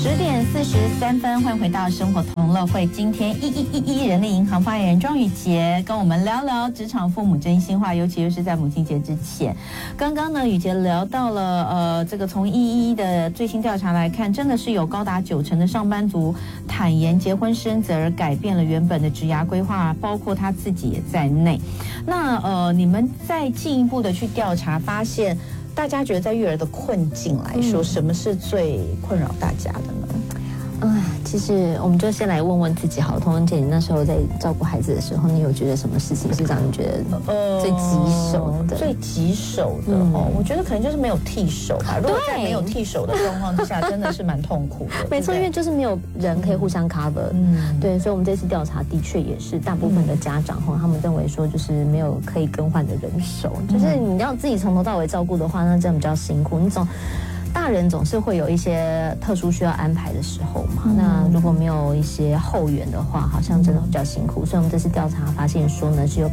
10:43，欢迎回到生活同乐会。今天1111人力银行发言人庄宇杰跟我们聊聊职场父母真心话，尤其是在母亲节之前。刚刚呢，宇杰聊到了这个从1111的最新调查来看，真的是有高达90%的上班族坦言结婚生子而改变了原本的职涯规划，包括他自己也在内。那你们再进一步的去调查，发现大家觉得在育儿的困境来说，什么是最困扰大家的呢？ 其实我们就先来问问自己好了，童文姐，你那时候在照顾孩子的时候，你有觉得什么事情是让你觉得最棘手的？ 最棘手的我觉得可能就是没有替手吧。如果在没有替手的状况之下，真的是蛮痛苦的。 没错，因为就是没有人可以互相 cover。对，所以我们这次调查的确也是大部分的家长他们认为说就是没有可以更换的人手，就是你要自己从头到尾照顾的话，那真的比较辛苦。大人总是会有一些特殊需要安排的时候嘛，那如果没有一些后援的话，好像真的比较辛苦。所以我们这次调查发现说呢，只有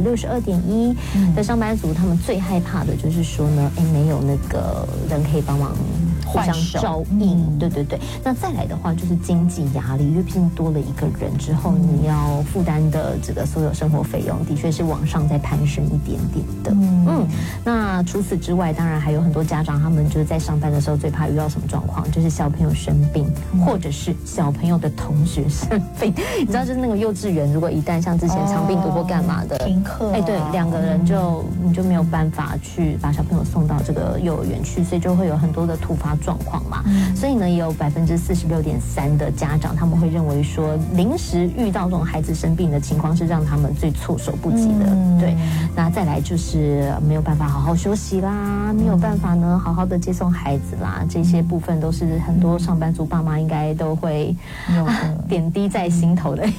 62.1%的上班族，他们最害怕的就是说呢，没有那个人可以帮忙互相照应。对。那再来的话就是经济压力，因为毕竟多了一个人之后，你要负担的这个所有生活费用，的确是往上再攀升一点点的。那除此之外，当然还有很多家长，他们就是在上班的时候最怕遇到什么状况，就是小朋友生病，或者是小朋友的同学生病。你知道，就是那个幼稚园，如果一旦像之前长病毒或干嘛的停课， 对，2个人你就没有办法去把小朋友送到这个幼儿园去，所以就会有很多的突发状况嘛。所以呢，也有46.3%的家长他们会认为说，临时遇到这种孩子生病的情况是让他们最措手不及的。对，那再来就是没有办法好好休息啦，没有办法呢好好的接送孩子啦，这些部分都是很多上班族爸妈应该都会点滴在心头的。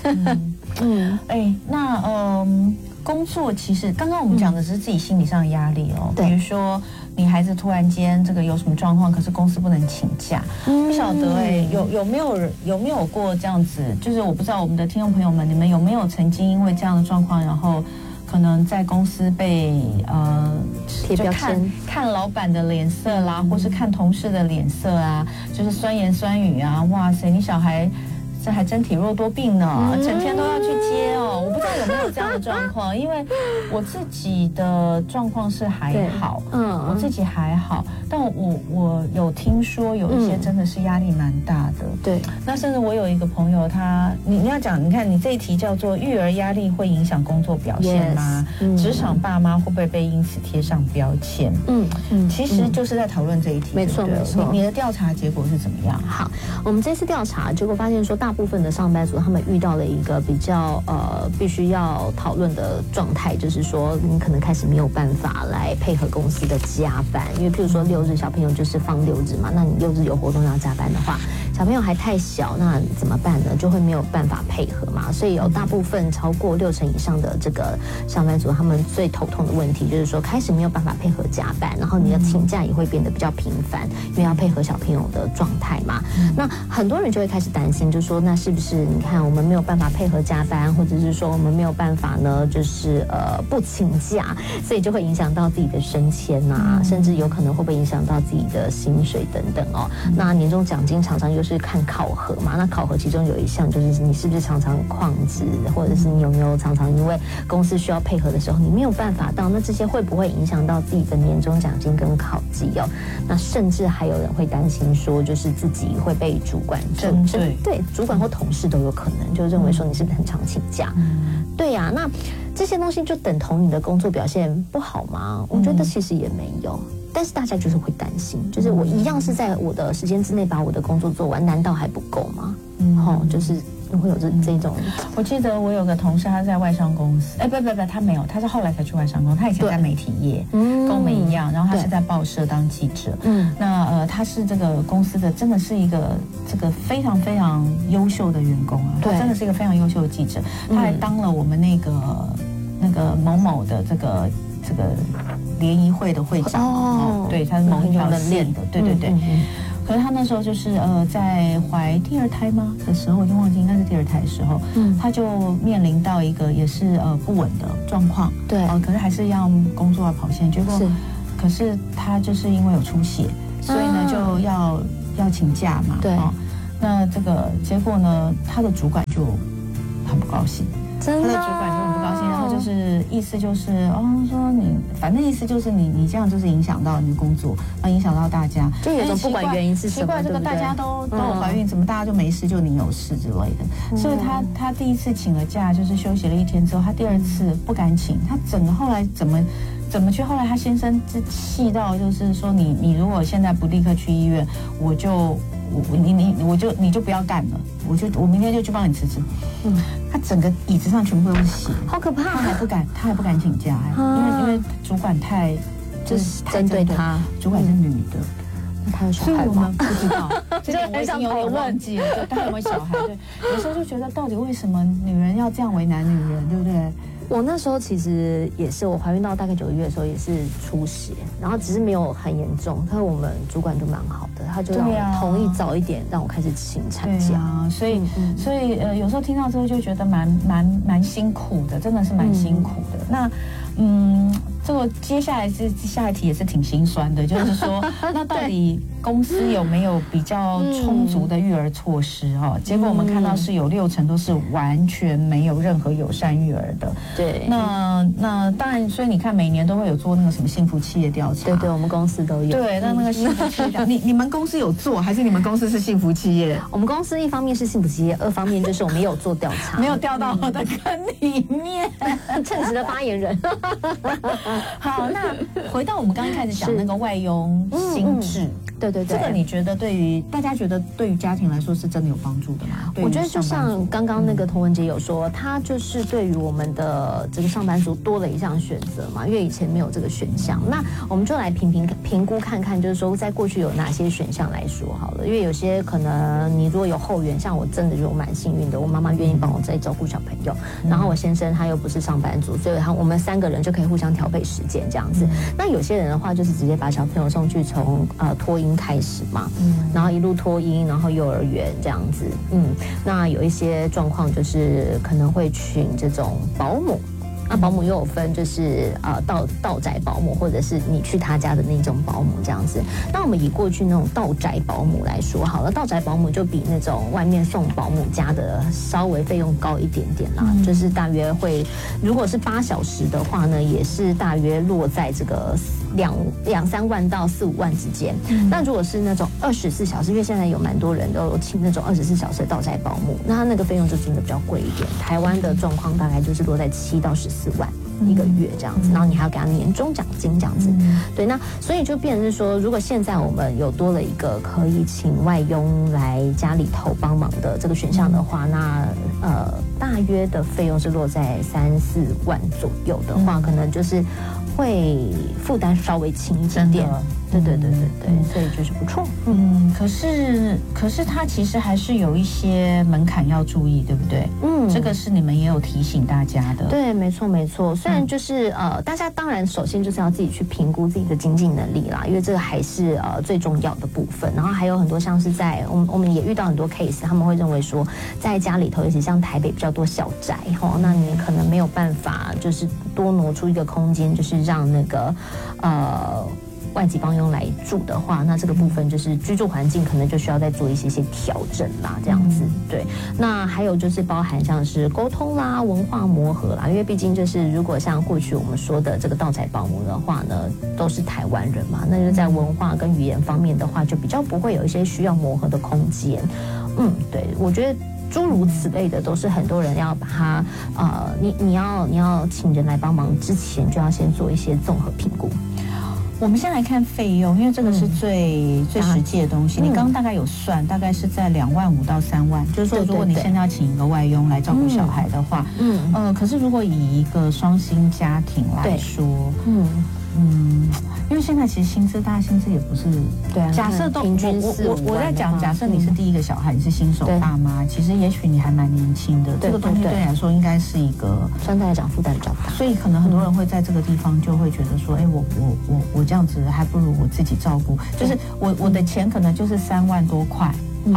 工作其实刚刚我们讲的只是自己心理上的压力比如说你孩子突然间这个有什么状况，可是公司不能请假，不晓得有没有过这样子？就是我不知道我们的听众朋友们，你们有没有曾经因为这样的状况，然后可能在公司被贴标签， 看老板的脸色啦，或是看同事的脸色啊，就是酸言酸语啊，哇塞，你小孩这还真体弱多病呢，整天都要去接我不知道有没有这样的状况，因为我自己的状况是还好，我自己还好，但我有听说有一些真的是压力蛮大的。 对， 那甚至我有一个朋友，你要讲，你看你这一题叫做育儿压力会影响工作表现吗？职场爸妈会不会被因此贴上标签？其实就是在讨论这一题。 没错没错。 你的调查结果是怎么样？ 好，我们这次调查结果发现说，大部分的上班族他们遇到了一个比较必须要讨论的状态，就是说你可能开始没有办法来配合公司的加班，因为譬如说6日小朋友就是放6日嘛，那你6日有活动要加班的话，小朋友还太小，那怎么办呢？就会没有办法配合嘛。所以有大部分超过60%以上的这个上班族，他们最头痛的问题就是说开始没有办法配合加班，然后你的请假也会变得比较频繁，因为要配合小朋友的状态嘛。那很多人就会开始担心，就说那是不是你看我们没有办法配合加班，或者是说我们没有办法呢，就是不请假，所以就会影响到自己的升迁啊，甚至有可能会不会影响到自己的薪水等等那年终奖金常常又是看考核嘛，那考核其中有一项就是你是不是常常旷职，或者是你有没有常常因为公司需要配合的时候你没有办法到，那这些会不会影响到自己的年终奖金跟考绩那甚至还有人会担心说，就是自己会被主管针对，对，主管或同事都有可能就认为说你是不是很常请假。对呀，那这些东西就等同你的工作表现不好吗？我觉得其实也没有，但是大家就是会担心，就是我一样是在我的时间之内把我的工作做完，难道还不够吗？就是会有这种。 我记得我有个同事，他在外商公司，不，他没有，他是后来才去外商公司，他以前在媒体业，跟我们一样，然后他是在报社当记者。那他是这个公司的真的是一个这个非常非常优秀的员工他真的是一个非常优秀的记者，他还当了我们那个某某的这个联谊会的会长对，他是某一条线的，对。可是他那时候就是在怀第2胎吗的时候，我已经忘记应该是第2胎的时候，他就面临到一个也是不稳的状况，对，可是还是要工作要跑线，结果可是他就是因为有出血，所以呢就要请假嘛，对。 那这个结果呢，他的主管就很不高兴。 真的， 他的主管就很不高兴，然后就是意思就是说你反正意思就是你这样就是影响到你的工作，影响到大家， 就有种不管原因是什么， 奇怪这个大家都有怀孕，怎么大家就没事，就你有事之类的。所以他第一次请了假，就是休息了1天之后，他第2次不敢请，他整个后来怎么去？后来他先生是气到就是说你如果现在不立刻去医院，你就不要干了，我明天就去帮你辞职。他整个椅子上全部都是血， 好可怕！ 他还不敢请假，因为主管就是针对他， 主管是女的， 那他有小孩吗？ 所以我们不知道，这点我已经有点问忘记了，对，他有没有小孩？对，有时候就觉得到底为什么女人要这样为难女人，对不对？ 我那时候其实也是，我怀孕到大概9个月的时候也是出血，然后只是没有很严重，但是我们主管就蛮好的，他就让我同意早一点让我开始请产假。所以有时候听到之后就觉得蛮辛苦的，真的是蛮辛苦的。那这个接下一题也是挺心酸的，就是说那到底公司有没有比较充足的育儿措施结果我们看到是有60%都是完全没有任何友善育儿的。对， 那当然，所以你看每年都会有做那个什么幸福企业调查。 对，我们公司都有。 对，那个幸福企业调查，你们公司有做，还是你们公司是幸福企业？ 我们公司一方面是幸福企业，2方面就是我们也有做调查， 没有掉到我的坑里面。 称职的发言人。 好，那回到我们刚刚开始讲那个外佣心智， 对，这个你觉得大家觉得对于家庭来说是真的有帮助的吗？ 我觉得就像刚刚那个童文杰有说，他就是对于我们的这个上班族多了一项选择嘛，因为以前没有这个选项。那我们就来评估看看，就是说在过去有哪些选项来说好了，因为有些可能你如果有后援，像我真的就蛮幸运的，我妈妈愿意帮我在照顾小朋友，然后我先生他又不是上班族，所以我们3个人就可以互相调配时间这样子。那有些人的话就是直接把小朋友送去从托婴开始嘛，然后一路托婴，然后幼儿园这样子。那有一些状况就是可能会请这种保姆。那保姆又有分，就是到宅保姆，或者是你去他家的那种保姆这样子。那我们以过去那种到宅保姆来说好了，到宅保姆就比那种外面送保姆家的稍微费用高一点点啦，就是大约会，如果是8小时的话呢，也是大约落在这个2-3万到4-5万之间。那如果是那种24小时，因为现在有蛮多人都有请那种24小时的到宅保姆，那个费用就真的比较贵一点。台湾的状况大概就是落在7到14万1个月这样子，然后你还要给他年终奖金这样子。对，那所以就变成是说，如果现在我们有多了一个可以请外佣来家里头帮忙的这个选项的话，那大约的费用是落在3-4万左右的话，可能就是会负担稍微轻一点点。对，所以就是不错。 可是它其实还是有一些门槛要注意，对不对？这个是你们也有提醒大家的。 对，没错。虽然就是大家当然首先就是要自己去评估自己的经济能力啦，因为这个还是最重要的部分。然后还有很多像是在我们也遇到很多 case， 他们会认为说在家里头，尤其像台北比较多小宅那你可能没有办法就是多挪出一个空间，就是让那个外籍帮佣来住的话，那这个部分就是居住环境可能就需要再做一些调整啦，这样子。对，那还有就是包含像是沟通啦、文化磨合啦，因为毕竟就是如果像过去我们说的这个到宅保姆的话呢，都是台湾人嘛，那就在文化跟语言方面的话，就比较不会有一些需要磨合的空间。对，我觉得诸如此类的都是很多人要把它你要请人来帮忙之前，就要先做一些综合评估。 我们先来看费用，因为这个是最实际的东西。你刚刚大概有算，大概是在2万5到3万，就是说，如果你现在要请一个外佣来照顾小孩的话，可是如果以一个双薪家庭来说，因为现在其实大家薪资也不是对啊， 假设都我在讲，假设你是第一个小孩，你是新手爸妈，其实也许你还蛮年轻的，这个东西对你来说应该是一个相对来讲负担比较大， 所以可能很多人会在这个地方就会觉得说，我这样子还不如我自己照顾，就是我的钱可能就是3万多块，好。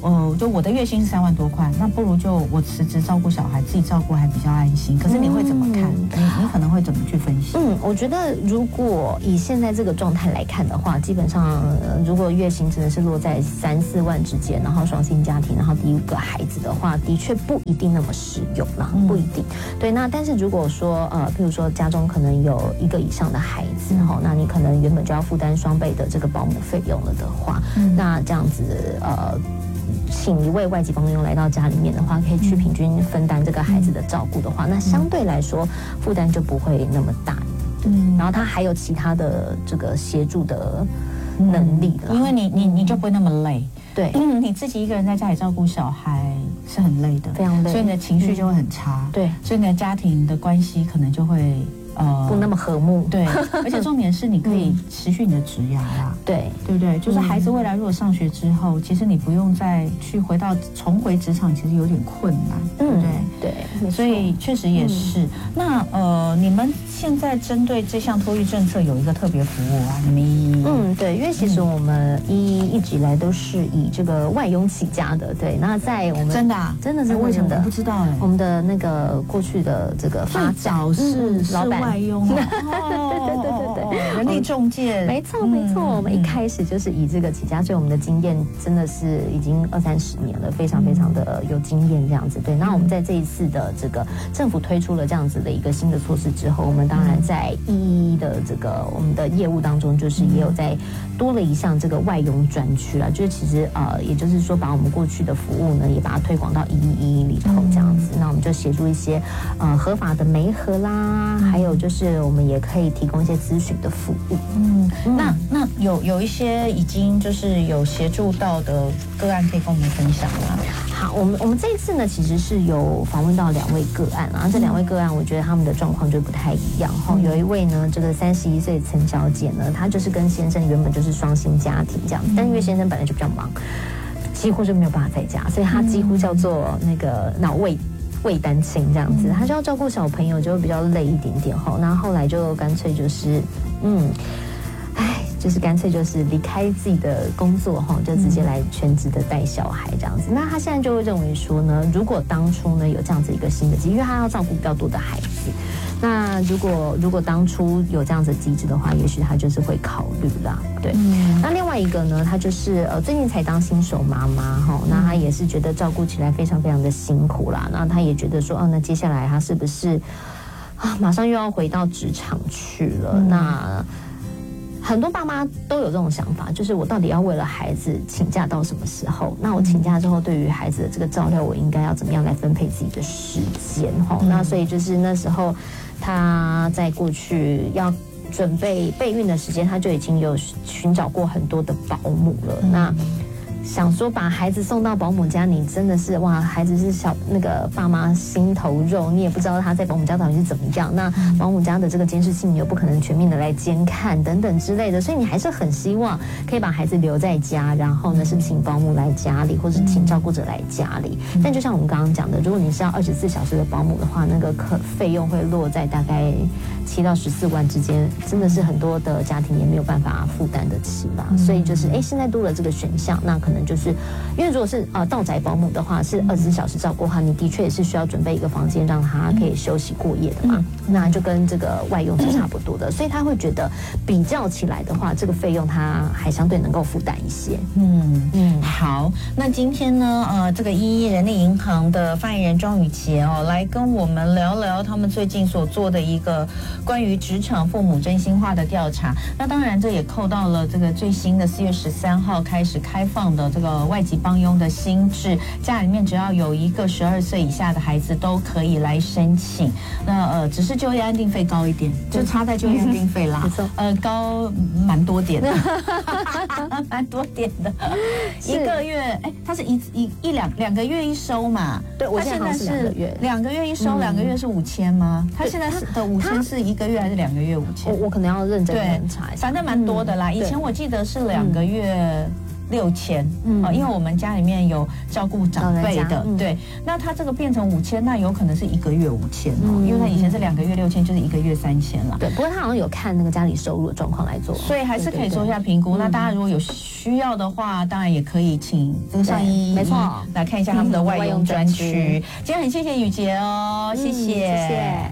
就我的月薪是3万多块，那不如就我辞职照顾小孩，自己照顾还比较安心。可是你会怎么看？你可能会怎么去分析？ 我觉得如果以现在这个状态来看的话，基本上如果月薪真的是落在3、4万之间，然后双薪家庭，然后第5个孩子的话，的确不一定那么适用啦，不一定。对，那但是如果说譬如说家中可能有1个以上的孩子，那你可能原本就要负担双倍的这个保姆费用了的话，那这样子请1位外籍帮佣来到家里面的话，可以去平均分担这个孩子的照顾的话，那相对来说负担就不会那么大。然后他还有其他的这个协助的能力了， 因为你就不会那么累。 对， 你自己一个人在家里照顾小孩是很累的， 非常累， 所以你的情绪就会很差。 对， 所以你的家庭的关系可能就会不那么和睦。 对，而且重点是你可以持续你的职涯啦。 对， 对不对？就是孩子未来如果上学之后，其实你不用再去重回职场，其实有点困难，对不对？ 对， 所以确实也是。那你们现在针对这项托育政策有一个特别服务啊，你们对，因为其实我们一直以来都是以这个外佣起家的。对，那在我们真的真的为什么？我不知道我们的那个过去的这个发展是老板外佣，对，人力中介， 没错。我们一开始就是以这个起家，所以我们的经验真的是已经20-30年了，非常的有经验这样子。对，那我们在这一次的这个政府推出了这样子的一个新的措施之后，我们当然在的这个我们的业务当中，就是也有在多了一项这个外佣专区啦，就是其实也就是说把我们过去的服务呢，也把它推广到111里头这样子。那我们就协助一些合法的媒合啦，还有就是我们也可以提供一些咨询的服务。 那有一些已经就是有协助到的个案，可以跟我们分享吗？ 好，我们这一次呢，其实是有访问到2位个案啊，这2位个案，我觉得他们的状况就不太一样哈。有一位呢，这个31岁陈小姐呢，她就是跟先生原本就是双薪家庭这样，但因为先生本来就比较忙，几乎就没有办法在家，所以她几乎叫做那个脑未单亲这样子，她就要照顾小朋友，就会比较累一点点哈。那后来就干脆就是就是干脆就是离开自己的工作哈，就直接来全职的带小孩这样子。那他现在就会认为说呢，如果当初呢有这样子一个新的机制，因为他要照顾比较多的孩子，那如果当初有这样子的机制的话，也许他就是会考虑啦。对，那另外一个呢，他就是最近才当新手妈妈哈，那他也是觉得照顾起来非常的辛苦啦。那他也觉得说，那接下来他是不是马上又要回到职场去了？那很多爸妈都有这种想法，就是我到底要为了孩子请假到什么时候？那我请假之后，对于孩子的这个照料，我应该要怎么样来分配自己的时间？那所以就是那时候他在过去要准备备孕的时间，他就已经有寻找过很多的保姆了。那想说把孩子送到保姆家，你真的是哇，孩子是那个爸妈心头肉，你也不知道他在保姆家到底是怎么样。那保姆家的这个监视器，你又不可能全面的来监看等等之类的，所以你还是很希望可以把孩子留在家，然后呢是请保姆来家里，或是请照顾者来家里。但就像我们刚刚讲的，如果你是要24小时的保姆的话，那个费用会落在大概7到14万之间，真的是很多的家庭也没有办法负担得起吧。所以就是现在多了这个选项，那可能就是因为如果是到宅保姆的话，是24小时照顾的话，你的确也是需要准备一个房间让他可以休息过夜的嘛。那就跟这个外佣是差不多的，所以他会觉得比较起来的话，这个费用他还相对能够负担一些。 好，那今天呢，这个111人力银行的发言人庄宇杰来跟我们聊聊他们最近所做的一个关于职场父母真心话的调查。那当然，这也扣到了这个最新的4月13号开始开放的这个外籍帮佣的新制，家里面只要有一个12岁以下的孩子都可以来申请。那只是就业安定费高一点，就差在就业安定费啦。高蛮多点的，蛮多点的。一个月，它是两个月一收嘛？ 对，我现在是 2个月一收，2个月是5000吗？他现在的5000是1个月还是2个月5000？ 我可能要认真查一下， 反正蛮多的啦。以前我记得是2个月 6000，因为我们家里面有照顾长辈的，对，那他这个变成5000，那有可能是1个月5000哦，因为他以前是2个月6000，就是1个月3000了。 对，不过他好像有看那个家里收入的状况来做， 所以还是可以做一下评估。那大家如果有需要的话，当然也可以请这个上医， 没错， 来看一下他们的外佣专区。今天很谢谢雨洁哦，谢谢，谢谢。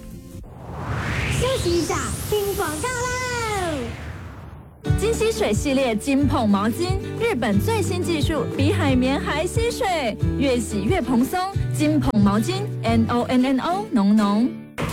休息一下，听广告喽。金吸水系列金捧毛巾，日本最新技术，比海绵还吸水，越洗越蓬松。金捧毛巾 ，NONNO 浓浓。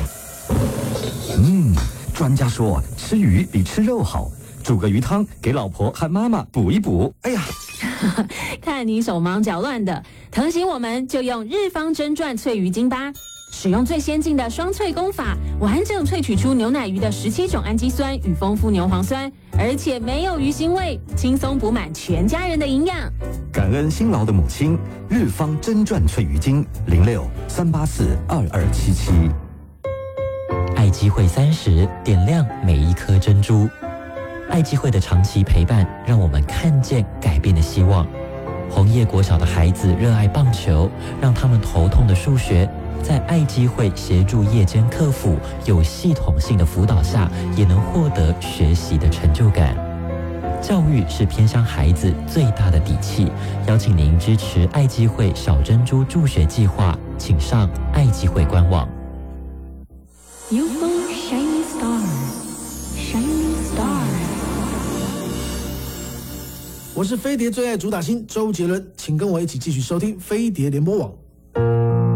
专家说吃鱼比吃肉好，煮个鱼汤给老婆和妈妈补一补。哎呀， 看你手忙脚乱的，疼惜我们就用日方真传萃鱼精吧。使用最先进的双萃工法，完整萃取出牛奶鱼的17种氨基酸与丰富牛磺酸，而且没有鱼腥味，轻松补满全家人的营养。 感恩辛劳的母亲，日方真传萃鱼精06-384-2277。 爱机会30，点亮每一颗珍珠。爱机会的长期陪伴，让我们看见改变的希望。红叶国小的孩子热爱棒球，让他们头痛的数学，在爱机会协助夜间克服，有系统性的辅导下，也能获得学习的成就感。教育是偏向孩子最大的底气，邀请您支持爱机会小珍珠助学计划，请上爱机会官网。 UFO Shining Star Shining Star。 我是飞碟最爱主打星周杰伦，请跟我一起继续收听飞碟联播网。